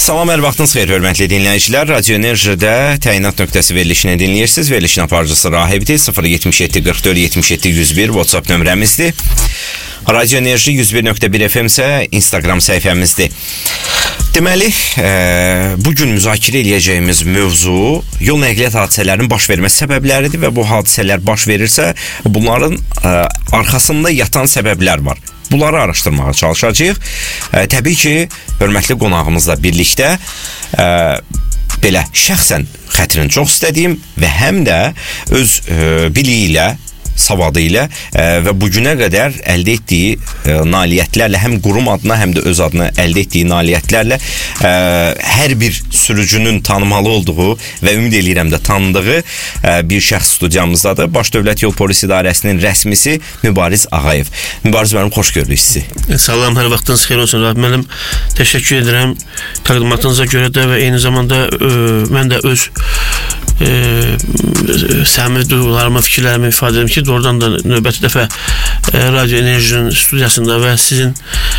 Salam, hər vaxtınız xeyir, hörmətli dinləyicilər. Radio Enerjidə təyinat nöqtəsi verilişini dinləyirsiniz. Verilişin aparıcısı Rahibdir. 077 44 77 101 WhatsApp nömrəmizdir. Radio Enerji 101.1 FM isə Instagram səhifəmizdir. Deməli, bugün müzakirə edəcəyimiz mövzu yol nəqliyyat hadisələrinin baş vermə səbəbləridir və bu hadisələr baş verirsə, bunların arxasında yatan səbəblər var. Bunları araşdırmağa çalışacağıq. Təbii ki, hörmətli qonağımızla birlikdə belə şəxsən xətrini çox istədiyim və həm də öz biliyi ilə, savadı ilə və bugünə qədər əldə etdiyi nailiyyətlərlə, həm qurum adına, həm də öz adına əldə etdiyi nailiyyətlərlə hər bir sürücünün tanımalı olduğu və ümid eləyirəm də tanıdığı bir şəxs studiyamızdadır. Baş Dövlət Yol Polisi İdarəsinin rəsmisi Mübariz Ağayev. Mübariz müəllim, xoş gördük sizi. Salam, hər vaxtınız xeyir olsun. Müəllim, təşəkkür edirəm təqdimatınıza görə də və eyni zamanda mən də öz səmimi duyğularımı, fikirlərimi ifadə edim ki, doğrudan da növbəti dəfə Radio Enerjinin studiyasında və sizin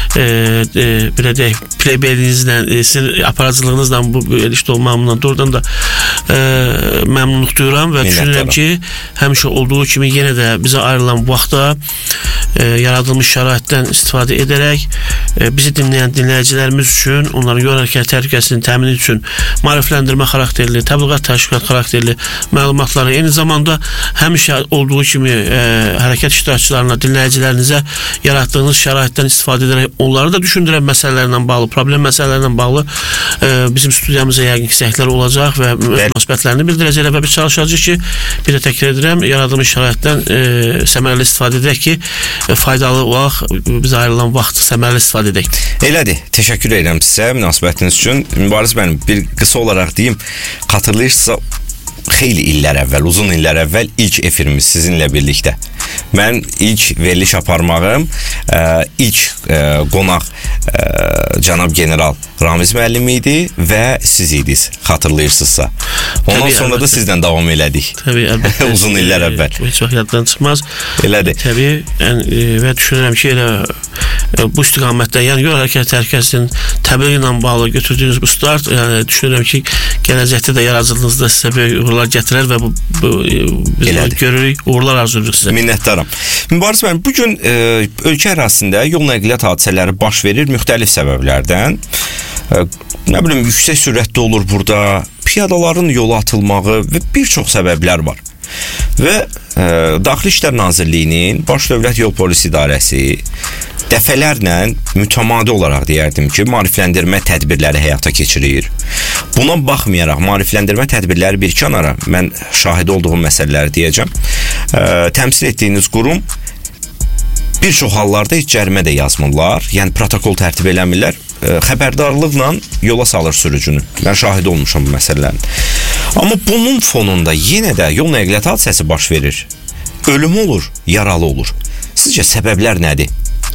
belə deyək, pleybeyinizlə, sizin aparıcılığınızla bu ilişdə olmağımdan doğrudan da məmnunluq duyuram və düşünürəm ki, həmişə olduğu kimi yenə də bizə ayrılan vaxtda yaradılmış şəraitdən istifadə edərək bizi dinləyən dinləyicilərimiz üçün, onların yol hərəkəti təhlükəsinin təmini üçün maarifləndirmə xarakterli, təbliğat təşkilat xarakterli məlumatları, eyni zamanda həmişə olduğu kimi hərəkət iştirakçılarına, dinləyicilərinizə yaratdığınız şəraitdən istifadə edərək onları da düşündürən məsələlərlə bağlı, problem məsələlərlə bağlı bizim studiyamıza yəqin ki, səhvlər olacaq və münasibətlərini bildirəcəklər və biz çalışacağıq ki, bir də təkrar edirəm, yaradılmış şəraitdən səmərəli istifadə edək ki, faydalı olaq, bizə ayrılan vaxt səmərəli istifadə edək. Elədir, təşəkkür edirəm sizə münasibətiniz üçün. Mübariz mənim, bir qısa olaraq deyim, xatırlayırsınızsa xeyli illər əvvəl, uzun illər əvvəl ilk efirimiz sizinlə birlikdə. Mən ilk veriliş aparmağım, ilk qonaq cənab general Ramiz müəllim idi və siz idiniz, xatırlayırsınızsa. Ondan təbii, sonra əlbəttə. Da sizdən davam elədik. Təbii, əlbəttə. Uzun illər əvvəl. Heç vaxt yaddan çıxmaz. Elədir. Təbii, və düşünürəm ki, elə bu istiqamətdə, yəni yol hərəkəti təhlükəsinin təbliği ilə bağlı götürdüyünüz bu start, yəni düşünürəm ki, gələcəkdə də yaradıcılığınızda sizə böyük uğurlar gətirər və biz görürük, uğurlar arzulayırıq sizə. Minnətdaram. Mübariz müəllim, bugün ölkə ərazisində yol nəqliyyat hadisələri baş verir müxtəlif səbəblərdən. Nə bilim, yüksək sürətdə olur burada, piyadaların yola atılmağı və bir çox səbəblər var. Və Daxili İşlər Nazirliyinin Baş Dövlət Yol Polisi İdarəsi dəfələrlə mütəmadi olaraq deyərdim ki, maarifləndirmə tədbirləri həyata keçirir. Buna baxmayaraq, maarifləndirmə tədbirləri bir kənara, mən şahid olduğum məsələləri deyəcəm. Təmsil etdiyiniz qurum bir çox hallarda heç cərimə də yazmırlar, yəni protokol tərtib eləmirlər, xəbərdarlıqla yola salır sürücünü. Mən şahid olmuşam bu məsələlərin. Amma bunun fonunda yenə də yol nəqliyyat hadisəsi baş verir. Ölüm olur, yaralı olur. Sizcə səbəblər nədir?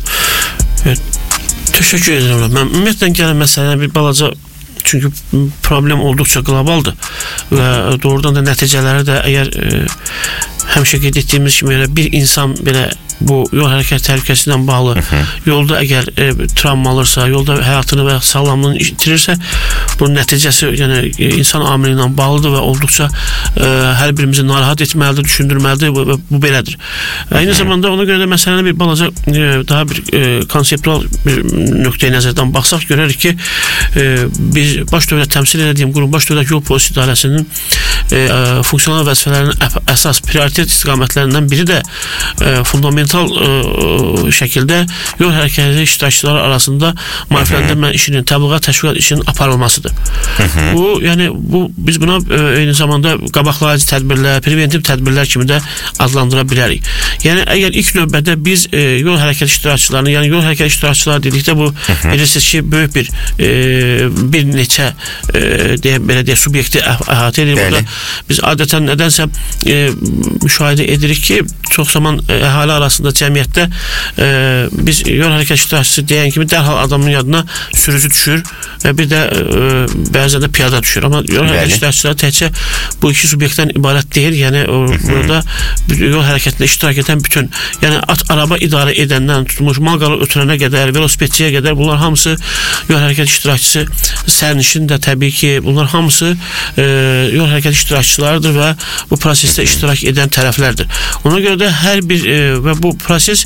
Təşəkkür edirəm. Mən ümumiyyətlə gələn məsələni bir balaca, çünki problem olduqca qlobaldır və doğrudan da nəticələri də əgər həmişə qeyd etdiyimiz kimi bir insan belə bu yol hərəkəti təhlükəsindən bağlı yolda əgər travma alırsa, yolda həyatını və sağlamlığını itirirsə, bunun nəticəsi yəni insan amili ilə bağlıdır və olduqca hər birimizi narahat etməlidir, düşündürməlidir və bu belədir. Eyni zamanda ona görə də məsələni bir balaca daha bir konseptual bir nöqteyi nəzərdən baxsaq görərik ki, biz baş dövlət təmsil edədiyim qurum Baş Dövlət Yol Polisi İdarəsinin funksional vəzifələrinin əsas prioritet istiqamətlərindən biri də fundamental şəkildə yol hərəkəti iştirakçıları arasında maarifləndirmə işinin, təbliğat təşkilat işinin aparılmasıdır. Biz buna eyni zamanda qabaqlayıcı tədbirlər, preventiv tədbirlər kimi də adlandıra bilərik. Yəni, əgər ilk növbədə biz yol hərəkəti iştirakçılarını, yəni yol hərəkəti iştirakçıları dedikdə bu, bilirsiniz ki, böyük bir neçə, belə deyək, subyekti əhatə edir. Burada biz adətən nədənsə müşahidə edirik ki, çox zaman əhali arasında cəmiyyətdə biz yol hərəkət iştirakçısı deyən kimi dərhal adamın yadına sürücü düşür və bir də bəzən də piyada düşür. Amma yol hərəkət iştirakçıları təkcə bu iki subyektdən ibarət deyil. Yəni burada yol hərəkətində iştirak edən bütün, yəni araba idarə edəndən tutmuş, mal qalı ötürənə qədər, velosipedçiyə qədər bunlar hamısı yol hərəkət iştirakçısı, sərnişin də təbii ki, bunlar hamısı yol hərəkət iştirakçılarıdır və bu prosesdə iştirak edən tərəflərdir. Ona görə də hər bir və bu proses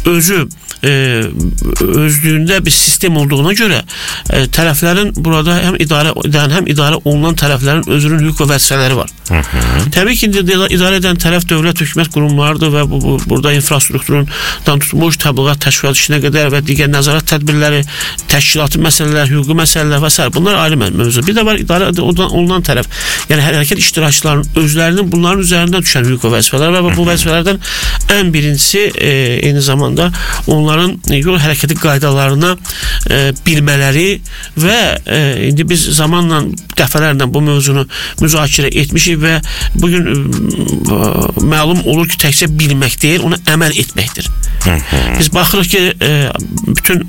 özlüyündə bir sistem olduğuna görə tərəflərin burada həm idarə edən, həm idarə olunan tərəflərin özünün hüquq və vəzifələri var. Təbii ki, idarə edən tərəf dövlət hökumət qurumlarıdır və burada infrastrukturundan tutmuş təbliğat təşkilat işinə qədər və digər nəzarət tədbirləri, təşkilatı məsələlər, hüquqi məsələlər və s. Bunlar ayrı mövzu. Bir də var idarə olunan tərəf, yəni hərəkət iştirakçılarının özlərinin bunların üzərindən düşən hüquq və vəzifələr və bu vəzifələrdən ən birincisi eyni zamanda onların yol hərəkəti qaydalarına bilmələri və indi biz zamanla dəfələrlə bu mövzunu müzakirə etmişik və bugün məlum olur ki, təkcə bilmək deyil, ona əməl etməkdir. Biz baxırıq ki, bütün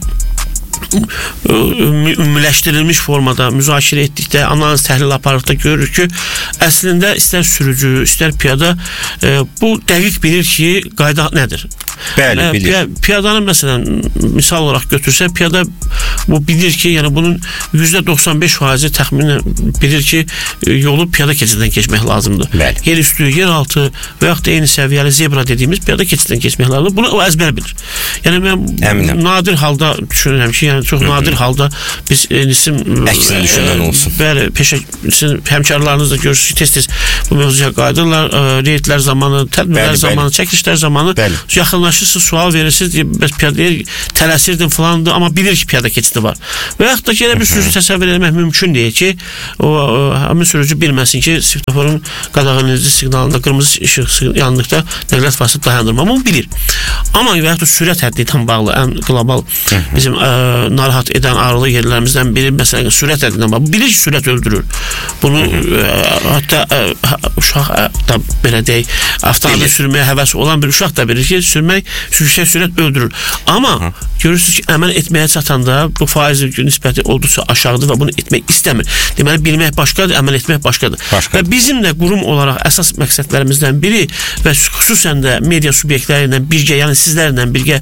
ümumiləşdirilmiş formada müzakirə etdikdə, analiz təhlil aparıqda görürük ki, əslində istər sürücü, istər piyada bu dəqiq bilir ki, qayda nədir? Bəli, bilir. Piyadanın məsələn, misal olaraq götürsə, piyada bu bilir ki, yəni bunun %95% təxminən bilir ki, yolu piyada keçiddən keçmək lazımdır. Bəli. Yer üstü, yer altı və yaxud da eyni səviyyəli zebra dediyimiz piyada keçiddən keçmək lazımdır. Bunu o əzbər bilir. Yəni mən nadir halda düşünürəm ki, yəni çox nadir halda biz əksini düşünən olsun. Bəli, həmkarlarınız da görürsünüz ki, tez-tez bu mövzuya qayıdırlar, reydlər zamanı, tədbirlər zamanı, çəkilişlər zamanı yaxınlaşırsınız, sual verirsiniz, bəs piyadaya tələsirdin falandır, amma bilir ki, piyada keçidi var. Və yaxud da ki, elə bir sürücü təsəvvür etmək mümkün deyil ki, həmin sürücü bilməsin ki, svetoforun qadağanedici siqnalında qırmızı işıq yandıqda nəqliyyat vasitəsini dayandırma. Bunu bilir. Amma və yaxud da sürət həddi ilə bağlı ən qlobal bizim narahat edən ağrılı yerlərimizdən biri, məsələn, sürət həddindən bağlı. Bilir ki, sürət öldürür. Bunu hətta uşaq da belə deyək, avtomobil sürməyə həvəs olan bir uşaq da bilir ki, yüksək sürət öldürür. Amma görürsünüz ki, əməl etməyə çatanda bu faiz nisbəti olduqca aşağıdır və bunu etmək istəmir. Deməli, bilmək başqadır, əməl etmək başqadır. Və bizim də qurum olaraq əsas məqsədlərimizdən biri və xüsusən də media subyektləri ilə birgə, yəni sizlərlə birgə,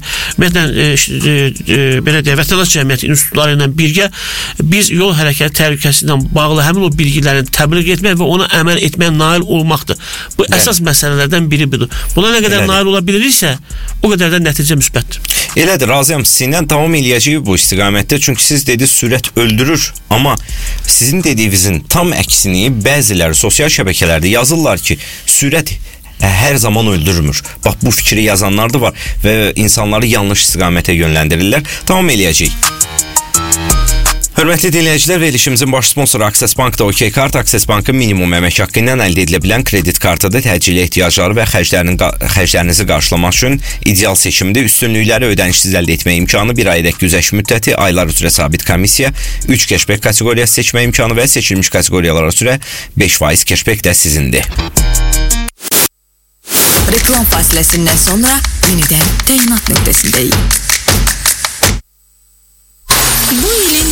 belə deyək, vətəndaş cəmiyyəti institutları ilə birgə biz yol hərəkəti təhlükəsindən bağlı həmin o bilgilərini təbliğ etmək və ona əməl etməyə nail olmaqdır. Bu əsas məsələlərdən biri budur. Buna nə qədər nail ola biliriksə, o qədər də nəticə müsbətdir. Elədir, razıyam sizinlə, davam eləyəcəyik bu istiqamətdə. Çünki siz dediniz, sürət öldürür, amma sizin dediyinizin tam əksini bəziləri sosial şəbəkələrdə yazırlar ki, sürət hər zaman öldürmür. Bax, bu fikri yazanlar da var və insanları yanlış istiqamətə yönləndirirlər. Davam eləyəcəyik. Hörmətli dinləyicilər, verilişimizin baş sponsoru Access Bank'da OK Kart, Access Bank'ın minimum əmək haqqı ilə əldə edilə bilən kredit kartıdır. Təcili ehtiyacları və xərclərinizi qarşılamaq üçün ideal seçimdir. Üstünlükləri ödənişsiz əldə etmə imkanı, bir aydək güzəşt müddəti, aylar üzrə sabit komissiya, 3 cashback kateqoriyası seçmə imkanı və seçilmiş kateqoriyalara üzrə 5% cashback də sizindir. Reklam fasiləsindən sonra yenidən təyinat nöqtəsindəyik. Bu ilin